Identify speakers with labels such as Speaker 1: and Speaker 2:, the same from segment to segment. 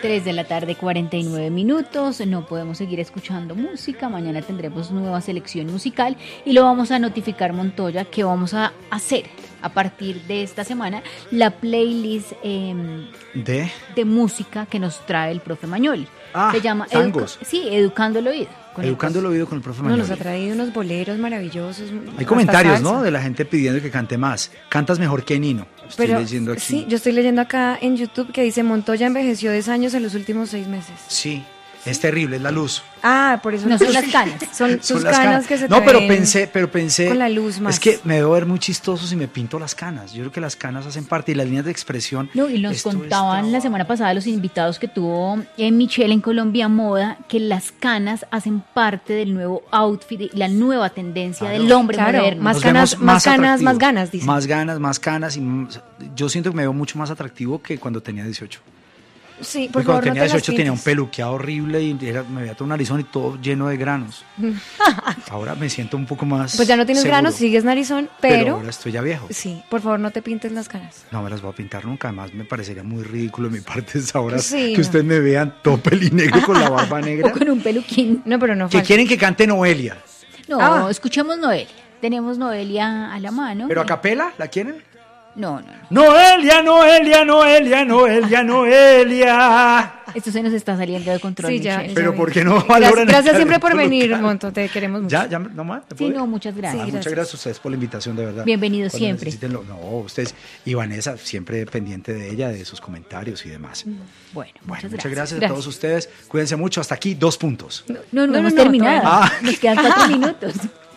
Speaker 1: 3:49 p.m. No podemos seguir escuchando música. Mañana tendremos nueva selección musical y lo vamos a notificar, Montoya, que vamos a hacer a partir de esta semana la playlist de música que nos trae el profe Mañoli. Se llama
Speaker 2: tangos.
Speaker 1: Educando el Oído.
Speaker 2: Educando el Oído con el profe Mañoli.
Speaker 3: Nos ha traído unos boleros maravillosos.
Speaker 2: Hay comentarios, ¿no? De la gente pidiendo que cante más. Cantas mejor que Nino. Estoy
Speaker 3: Pero,
Speaker 2: leyendo aquí.
Speaker 3: Sí, yo estoy leyendo acá en YouTube que dice Montoya envejeció 10 años en los últimos 6 meses.
Speaker 2: Sí, es terrible, es la luz.
Speaker 3: Ah, por eso
Speaker 1: no son las canas.
Speaker 3: Son sus
Speaker 2: las
Speaker 3: canas que se
Speaker 2: No,
Speaker 3: traen
Speaker 2: pero pensé
Speaker 3: con la luz más.
Speaker 2: Es que me debo ver muy chistoso si me pinto las canas. Yo creo que las canas hacen parte y las líneas de expresión.
Speaker 1: No, y nos contaban la semana pasada los invitados que tuvo Michelle en Colombia Moda, que las canas hacen parte del nuevo outfit, la nueva tendencia del hombre moderno.
Speaker 3: Más canas, más ganas, dice.
Speaker 2: Más ganas y yo siento que me veo mucho más atractivo que cuando tenía 18.
Speaker 3: Sí, por
Speaker 2: favor,
Speaker 3: favor,
Speaker 2: cuando tenía 18 tenía un
Speaker 3: pintes.
Speaker 2: peluqueado horrible y me veía todo un narizón y todo lleno de granos. Ahora me siento un poco más
Speaker 3: Pues ya no tienes
Speaker 2: seguro.
Speaker 3: granos, sigues narizón, pero
Speaker 2: ahora estoy ya viejo.
Speaker 3: Sí, por favor, no te pintes las canas.
Speaker 2: No me las voy a pintar nunca, además me parecería muy ridículo de mi parte ahora
Speaker 3: Sí,
Speaker 2: que ustedes me vean todo pelinegro con la barba negra.
Speaker 1: O con un peluquín.
Speaker 3: No, pero no
Speaker 2: Que
Speaker 3: falta.
Speaker 2: quieren que cante Noelia.
Speaker 1: No, escuchemos Noelia. Tenemos Noelia a la mano.
Speaker 2: ¿Pero a capela? ¿La quieren?
Speaker 1: No.
Speaker 2: Noelia, Noelia, Noelia, Noelia, Noelia.
Speaker 1: Esto se nos está saliendo de control,
Speaker 3: Sí, ya,
Speaker 1: Michelle.
Speaker 2: Pero ¿por qué no valoran?
Speaker 3: Gracias siempre por venir, Monto, te queremos mucho.
Speaker 2: Ya, no más.
Speaker 1: Sí, no, muchas gracias.
Speaker 2: Muchas gracias a ustedes por la invitación, de verdad.
Speaker 1: Bienvenidos
Speaker 2: Cuando
Speaker 1: siempre.
Speaker 2: No, ustedes y Vanessa, siempre pendiente de ella, de sus comentarios y demás.
Speaker 1: Bueno,
Speaker 2: muchas gracias a todos ustedes. Cuídense mucho. Hasta aquí, 2 puntos.
Speaker 1: No hemos terminado. Nos quedan 4 minutos.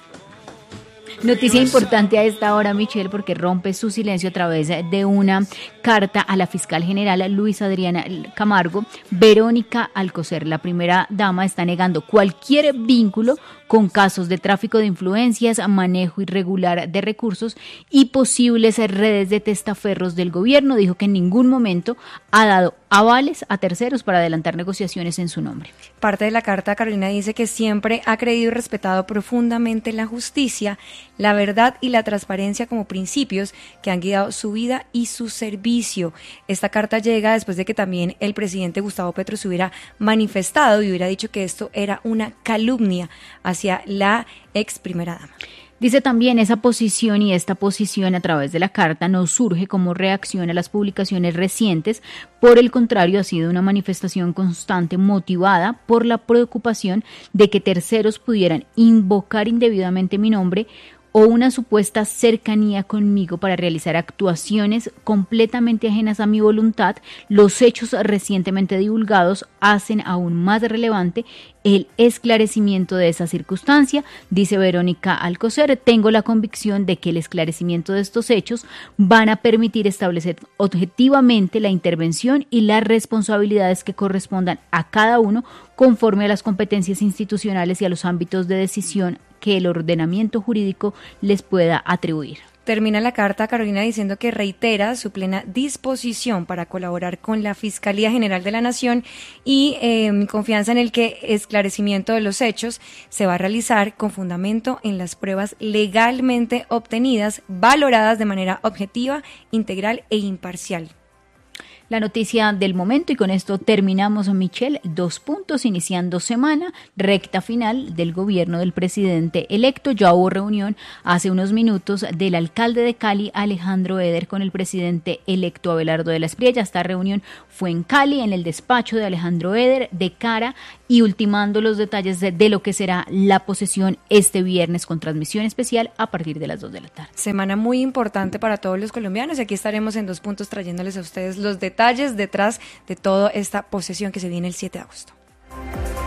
Speaker 1: Noticia importante a esta hora, Michelle, porque rompe su silencio a través de una carta a la fiscal general Luis Adriana Camargo. Verónica Alcocer, la primera dama, está negando cualquier vínculo con casos de tráfico de influencias, manejo irregular de recursos y posibles redes de testaferros del gobierno. Dijo que en ningún momento ha dado avales a terceros para adelantar negociaciones en su nombre.
Speaker 3: Parte de la carta, Carolina, dice que siempre ha creído y respetado profundamente la justicia, la verdad y la transparencia como principios que han guiado su vida y su servicio. Esta carta llega después de que también el presidente Gustavo Petro se hubiera manifestado y hubiera dicho que esto era una calumnia hacia la ex primera dama.
Speaker 1: Dice también esa posición y esta posición a través de la carta no surge como reacción a las publicaciones recientes, por el contrario ha sido una manifestación constante motivada por la preocupación de que terceros pudieran invocar indebidamente mi nombre o una supuesta cercanía conmigo para realizar actuaciones completamente ajenas a mi voluntad. Los hechos recientemente divulgados hacen aún más relevante el esclarecimiento de esa circunstancia, dice Verónica Alcocer. Tengo la convicción de que el esclarecimiento de estos hechos van a permitir establecer objetivamente la intervención y las responsabilidades que correspondan a cada uno conforme a las competencias institucionales y a los ámbitos de decisión que el ordenamiento jurídico les pueda atribuir.
Speaker 3: Termina la carta, Carolina, diciendo que reitera su plena disposición para colaborar con la Fiscalía General de la Nación y mi confianza en el que esclarecimiento de los hechos se va a realizar con fundamento en las pruebas legalmente obtenidas, valoradas de manera objetiva, integral e imparcial.
Speaker 1: La noticia del momento, y con esto terminamos, Michelle. 2 puntos, iniciando semana, recta final del gobierno del presidente electo. Ya hubo reunión hace unos minutos del alcalde de Cali, Alejandro Eder, con el presidente electo Abelardo de la Espriella. Esta reunión fue en Cali, en el despacho de Alejandro Eder, de cara y ultimando los detalles de lo que será la posesión este viernes, con transmisión especial a partir de las 2 de la tarde.
Speaker 3: Semana muy importante para todos los colombianos y aquí estaremos en 2 puntos trayéndoles a ustedes los detalles detrás de toda esta posesión que se viene el 7 de agosto.